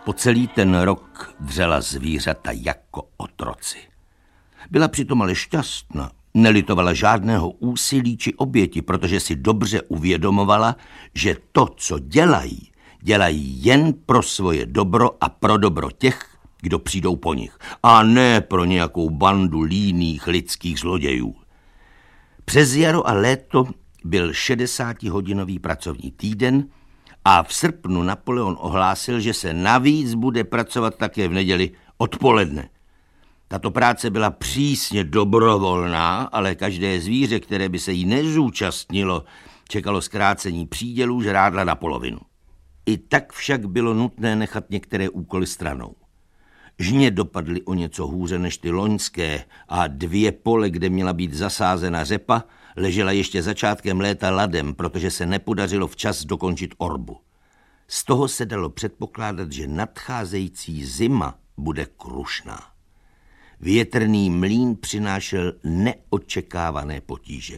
Po celý ten rok dřela zvířata jako otroci. Byla přitom ale šťastná, nelitovala žádného úsilí či oběti, protože si dobře uvědomovala, že to, co dělají, dělají jen pro svoje dobro a pro dobro těch, kdo přijdou po nich, a ne pro nějakou bandu líných lidských zlodějů. Přes jaro a léto byl 60hodinový pracovní týden a v srpnu Napoleon ohlásil, že se navíc bude pracovat také v neděli odpoledne. Tato práce byla přísně dobrovolná, ale každé zvíře, které by se jí nezúčastnilo, čekalo zkrácení přídělů žrádla na polovinu. I tak však bylo nutné nechat některé úkoly stranou. Žně dopadly o něco hůře než ty loňské a 2 pole, kde měla být zasázena řepa, ležela ještě začátkem léta ladem, protože se nepodařilo včas dokončit orbu. Z toho se dalo předpokládat, že nadcházející zima bude krušná. Větrný mlýn přinášel neočekávané potíže.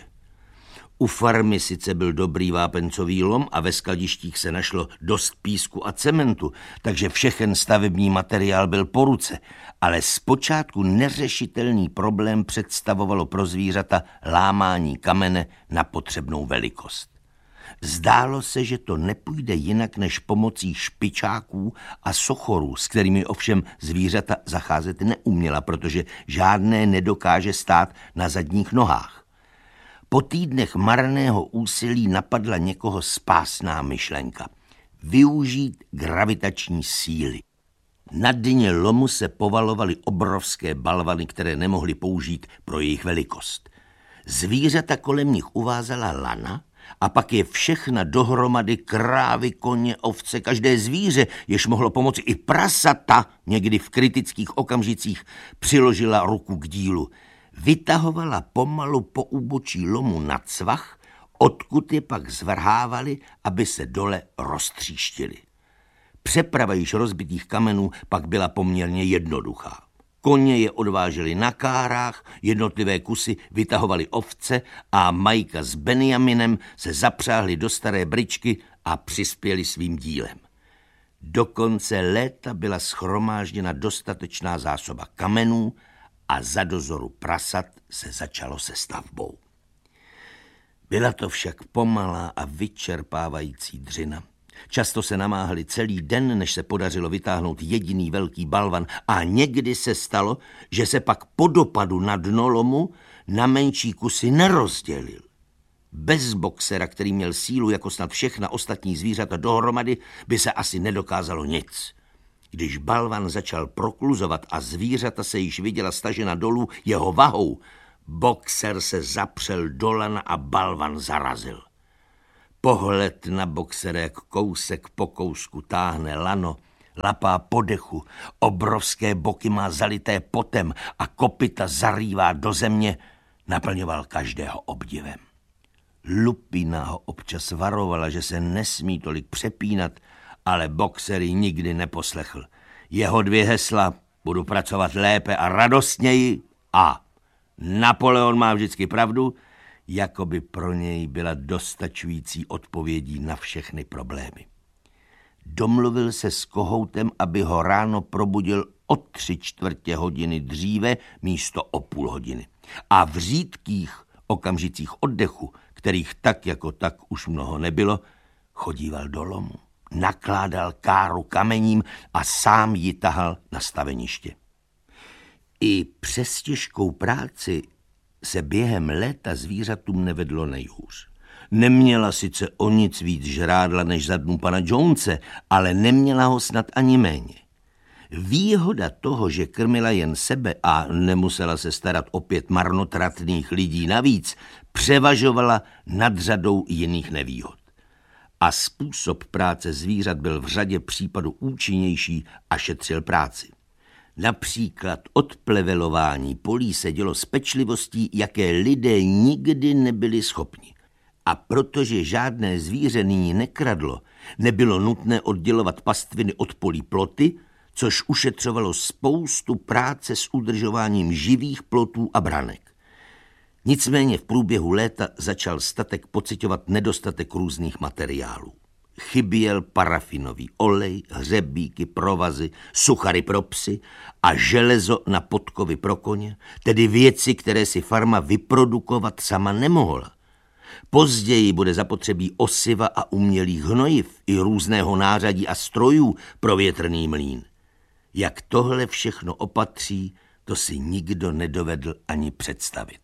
U farmy sice byl dobrý vápencový lom a ve skladištích se našlo dost písku a cementu, takže všechen stavební materiál byl po ruce, ale zpočátku neřešitelný problém představovalo pro zvířata lámání kamene na potřebnou velikost. Zdálo se, že to nepůjde jinak než pomocí špičáků a sochorů, s kterými ovšem zvířata zacházet neuměla, protože žádné nedokáže stát na zadních nohách. Po týdnech marného úsilí napadla někoho spásná myšlenka. Využít gravitační síly. Na dně lomu se povalovaly obrovské balvany, které nemohly použít pro jejich velikost. Zvířata kolem nich uvázala lana a pak je všechna dohromady, krávy, koně, ovce, každé zvíře, jež mohlo pomoci, i prasata, někdy v kritických okamžicích přiložila ruku k dílu. Vytahovala pomalu po úbočí lomu na cvach, odkud je pak zvrhávali, aby se dole roztříštili. Přeprava již rozbitých kamenů pak byla poměrně jednoduchá. Koně je odváželi na kárách, jednotlivé kusy vytahovali ovce a Majka s Benjaminem se zapřáhli do staré bryčky a přispěli svým dílem. Do konce léta byla shromážděna dostatečná zásoba kamenů a za dozoru prasat se začalo se stavbou. Byla to však pomalá a vyčerpávající dřina. Často se namáhali celý den, než se podařilo vytáhnout jediný velký balvan a někdy se stalo, že se pak po dopadu na dno lomu na menší kusy nerozdělil. Bez boxera, který měl sílu jako snad všechna ostatní zvířata dohromady, by se asi nedokázalo nic. Když balvan začal prokluzovat a zvířata se již viděla stažena dolů jeho vahou, boxer se zapřel do lana a balvan zarazil. Pohled na boxera, jak kousek po kousku táhne lano, lapá po dechu, obrovské boky má zalité potem a kopyta zarývá do země, naplňoval každého obdivem. Lupina ho občas varovala, že se nesmí tolik přepínat, ale boxer ji nikdy neposlechl. Jeho 2 hesla: budu pracovat lépe a radostněji a Napoleon má vždycky pravdu, jako by pro něj byla dostačující odpovědí na všechny problémy. Domluvil se s kohoutem, aby ho ráno probudil o 3/4 hodiny dříve místo o půl hodiny. A v řídkých okamžicích oddechu, kterých tak jako tak už mnoho nebylo, chodíval do lomu, nakládal káru kamením a sám ji tahal na staveniště. I přes těžkou práci se během léta zvířatům nevedlo nejhůř. Neměla sice o nic víc žrádla než za dnů pana Jonese, ale neměla ho snad ani méně. Výhoda toho, že krmila jen sebe a nemusela se starat o 5 marnotratných lidí navíc, převažovala nad řadou jiných nevýhod. A způsob práce zvířat byl v řadě případů účinnější a šetřil práci. Například odplevelování polí se dělo s pečlivostí, jaké lidé nikdy nebyli schopni. A protože žádné zvíře nyní nekradlo, nebylo nutné oddělovat pastviny od polí ploty, což ušetřovalo spoustu práce s udržováním živých plotů a branek. Nicméně v průběhu léta začal statek pociťovat nedostatek různých materiálů. chyběl parafinový olej, hřebíky, provazy, suchary pro psy a železo na podkovy pro koně, tedy věci, které si farma vyprodukovat sama nemohla. Později bude zapotřebí osiva a umělých hnojiv i různého nářadí a strojů pro větrný mlýn. Jak tohle všechno opatří, to si nikdo nedovedl ani představit.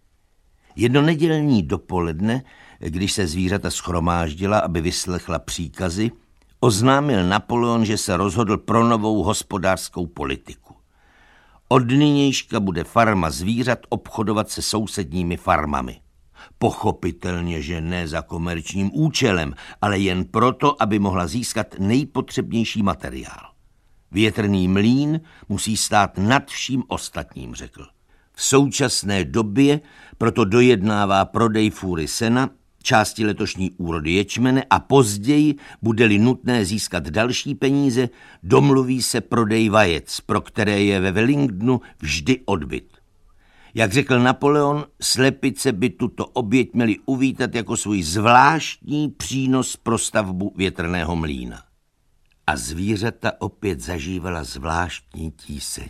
Jedno nedělní dopoledne, když se zvířata shromáždila, aby vyslechla příkazy, oznámil Napoleon, že se rozhodl pro novou hospodářskou politiku. Od nynějška bude farma zvířat obchodovat se sousedními farmami. Pochopitelně, že ne za komerčním účelem, ale jen proto, aby mohla získat nejpotřebnější materiál. Větrný mlýn musí stát nad vším ostatním, řekl. V současné době proto dojednává prodej fůry sena, části letošní úrody ječmene a později, bude-li nutné získat další peníze, domluví se prodej vajec, pro které je ve Wellingtonu vždy odbyt. Jak řekl Napoleon, slepice by tuto oběť měly uvítat jako svůj zvláštní přínos pro stavbu větrného mlýna. A zvířata opět zažívala zvláštní tíseň.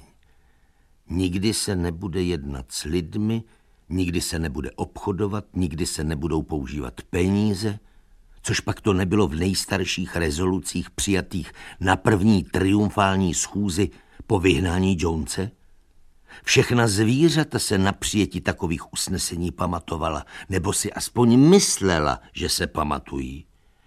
Nikdy se nebude jednat s lidmi, nikdy se nebude obchodovat, nikdy se nebudou používat peníze, což pak to nebylo v nejstarších rezolucích přijatých na první triumfální schůzi po vyhnání Jonese. Všechna zvířata se na přijetí takových usnesení pamatovala, nebo si aspoň myslela, že se pamatují.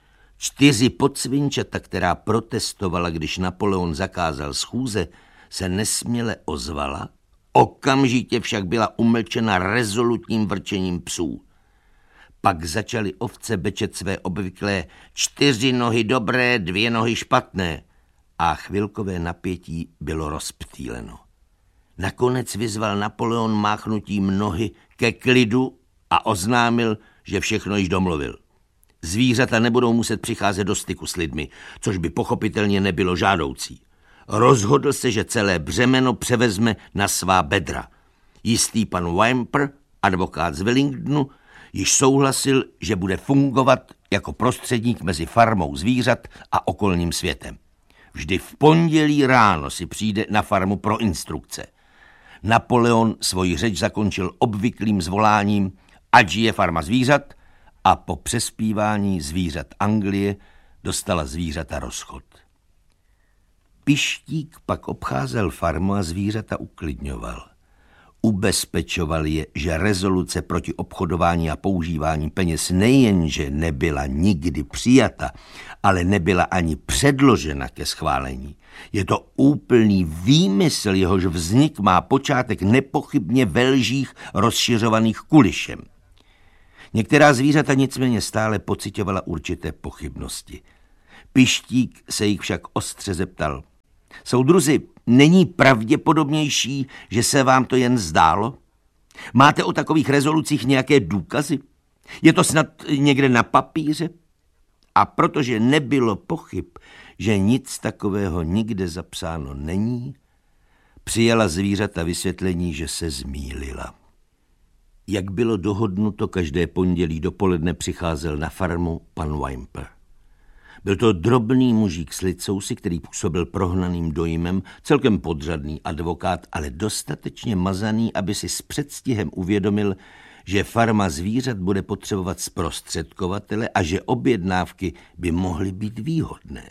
4 podsvinčata, která protestovala, když Napoleon zakázal schůze, se nesměle ozvala, okamžitě však byla umlčena rezolutním vrčením psů. Pak začaly ovce bečet své obvyklé 4 nohy dobré, 2 nohy špatné a chvilkové napětí bylo rozptýleno. Nakonec vyzval Napoleon máchnutím nohy ke klidu a oznámil, že všechno již domluvil. Zvířata nebudou muset přicházet do styku s lidmi, což by pochopitelně nebylo žádoucí. Rozhodl se, že celé břemeno převezme na svá bedra. Jistý pan Whymper, advokát z Wellingtonu, již souhlasil, že bude fungovat jako prostředník mezi farmou zvířat a okolním světem. Vždy v pondělí ráno si přijde na farmu pro instrukce. Napoleon svoji řeč zakončil obvyklým zvoláním ať je farma zvířat a po přespívání zvířat Anglie dostala zvířata rozchod. Pištík pak obcházel farmu a zvířata uklidňoval. Ubezpečoval je, že rezoluce proti obchodování a používání peněz nejenže nebyla nikdy přijata, ale nebyla ani předložena ke schválení. Je to úplný výmysl, jehož vznik má počátek nepochybně ve lžích rozšiřovaných Kulišem. Některá zvířata nicméně stále pociťovala určité pochybnosti. Pištík se jich však ostře zeptal. Soudruzi, není pravděpodobnější, že se vám to jen zdálo? Máte o takových rezolucích nějaké důkazy? Je to snad někde na papíře? A protože nebylo pochyb, že nic takového nikde zapsáno není, přijala zvířata vysvětlení, že se zmýlila. Jak bylo dohodnuto, každé pondělí dopoledne přicházel na farmu pan Whymper. Byl to drobný mužík s licousy, který působil prohnaným dojmem, celkem podřadný advokát, ale dostatečně mazaný, aby si s předstihem uvědomil, že farma zvířat bude potřebovat zprostředkovatele a že objednávky by mohly být výhodné.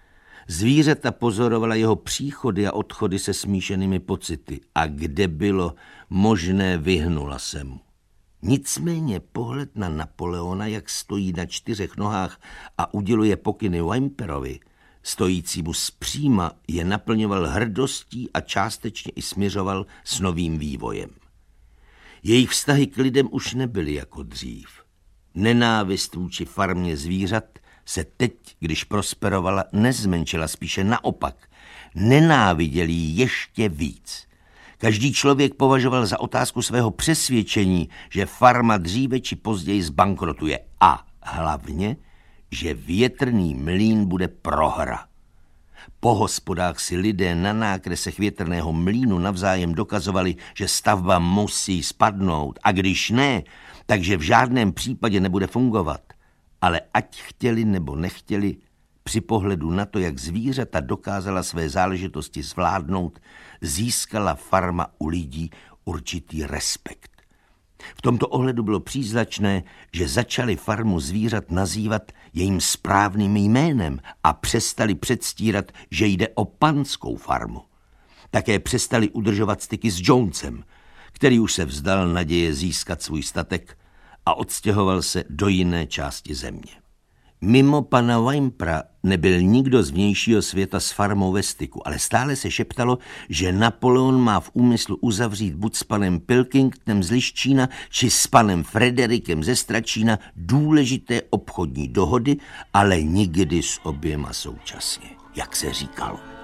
Zvířata pozorovala jeho příchody a odchody se smíšenými pocity a kde bylo možné, vyhnula se mu. Nicméně pohled na Napoleona, jak stojí na 4 nohách a uděluje pokyny Whymperovi, stojícímu zpříma, je naplňoval hrdostí a částečně i směřoval s novým vývojem. Jejich vztahy k lidem už nebyly jako dřív. Nenávist vůči farmě zvířat se teď, když prosperovala, nezmenšila, spíše naopak. Nenáviděli ji ještě víc. Každý člověk považoval za otázku svého přesvědčení, že farma dříve či později zbankrotuje a hlavně, že větrný mlýn bude prohra. Po hospodách si lidé na nákresech větrného mlýnu navzájem dokazovali, že stavba musí spadnout a když ne, takže v žádném případě nebude fungovat. ale ať chtěli nebo nechtěli, při pohledu na to, jak zvířata dokázala své záležitosti zvládnout, získala farma u lidí určitý respekt. V tomto ohledu bylo příznačné, že začali farmu zvířat nazývat jejím správným jménem a přestali předstírat, že jde o panskou farmu. Také přestali udržovat styky s Jonesem, který už se vzdal naděje získat svůj statek a odstěhoval se do jiné části země. Mimo pana Wynpera nebyl nikdo z vnějšího světa s farmou ve styku, ale stále se šeptalo, že Napoleon má v úmyslu uzavřít buď s panem Pilkingtonem z Liščína, či s panem Frederikem ze Stračína důležité obchodní dohody, ale nikdy s oběma současně, jak se říkalo.